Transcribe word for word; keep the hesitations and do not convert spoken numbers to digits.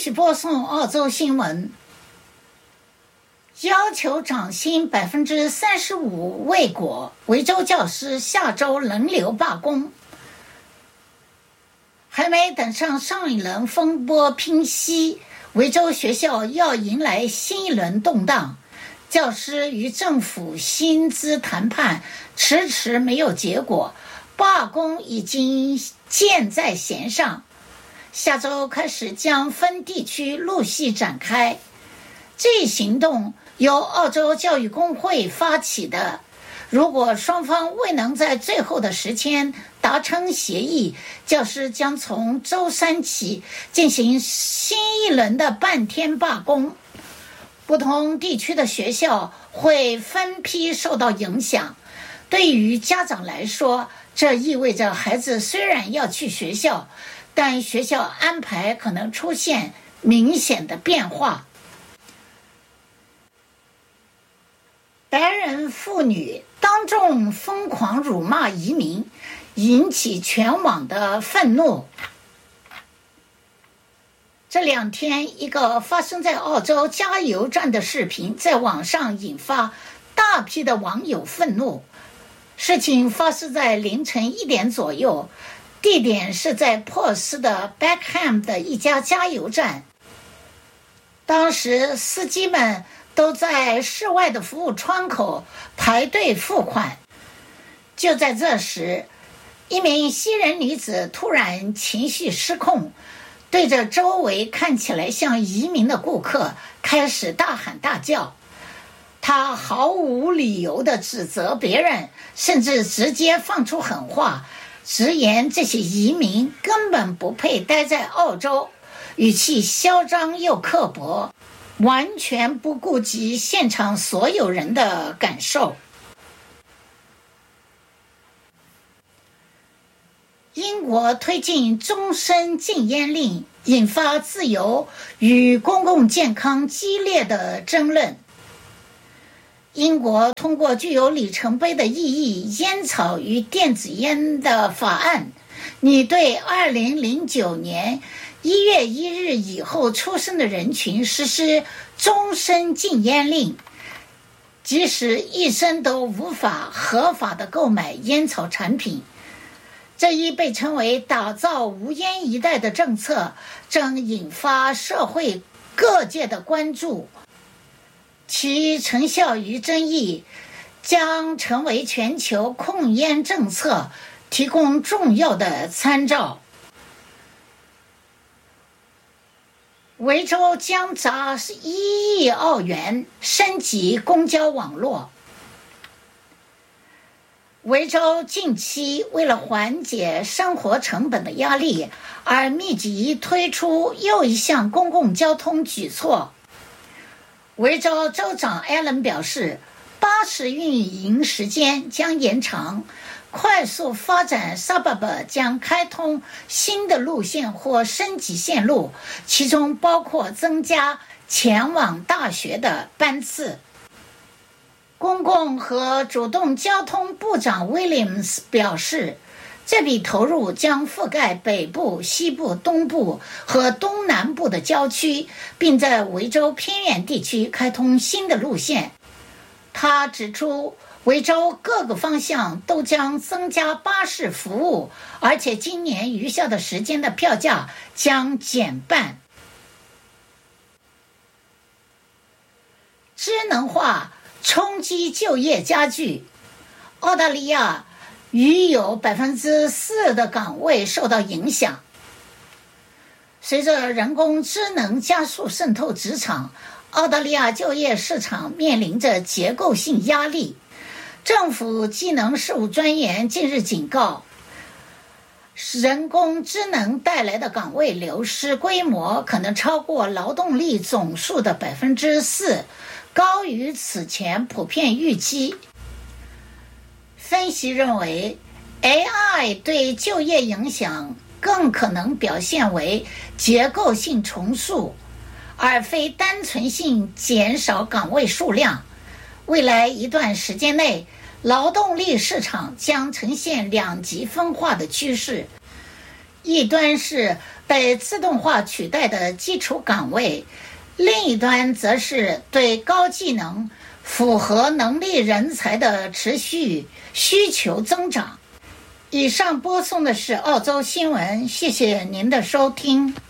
续播送澳洲新闻。要求涨薪百分之三十五未果，维州教师下周轮流罢工。还没等上上一轮风波平息，维州学校要迎来新一轮动荡。教师与政府薪资谈判迟迟没有结果，罢工已经箭在弦上。下周开始将分地区陆续展开。这一行动由澳洲教育工会发起的，如果双方未能在最后的时间达成协议，教师将从周三起进行新一轮的半天罢工。不同地区的学校会分批受到影响。对于家长来说，这意味着孩子虽然要去学校，但学校安排可能出现明显的变化。白人妇女当众疯狂辱骂移民，引起全网的愤怒。这两天，一个发生在澳洲加油站的视频在网上引发大批的网友愤怒。事情发生在凌晨一点左右，地点是在珀斯的 Beckham 的一家加油站。当时司机们都在室外的服务窗口排队付款。就在这时，一名西人女子突然情绪失控，对着周围看起来像移民的顾客开始大喊大叫。她毫无理由地指责别人，甚至直接放出狠话，直言这些移民根本不配待在澳洲，语气嚣张又刻薄，完全不顾及现场所有人的感受。英国推进终身禁烟令，引发自由与公共健康激烈的争论。英国通过具有里程碑的意义烟草与电子烟的法案，拟对二零零九年一月一日以后出生的人群实施终身禁烟令，即使一生都无法合法的购买烟草产品。这一被称为打造无烟一代的政策正引发社会各界的关注，其成效与争议将成为全球控烟政策提供重要的参照。维州将砸一亿澳元升级公交网络。维州近期为了缓解生活成本的压力，而密集推出又一项公共交通举措。维州州长艾伦表示，巴士运营时间将延长，快速发展 suburb 将开通新的路线或升级线路，其中包括增加前往大学的班次。公共和主动交通部长 Williams 表示，这笔投入将覆盖北部、西部、东部和东南部的郊区，并在维州偏远地区开通新的路线。他指出，维州各个方向都将增加巴士服务，而且今年余下的时间的票价将减半。智能化冲击就业加剧，澳大利亚约有百分之四的岗位受到影响。随着人工智能加速渗透职场，澳大利亚就业市场面临着结构性压力。政府技能事务专员近日警告，人工智能带来的岗位流失规模可能超过劳动力总数的百分之四，高于此前普遍预期。分析认为 A I 对就业影响更可能表现为结构性重塑，而非单纯性减少岗位数量。未来一段时间内，劳动力市场将呈现两极分化的趋势。 一端是被自动化取代的基础岗位，另一端则是对高技能、符合能力人才的持续需求增长。以上播送的是澳洲新闻，谢谢您的收听。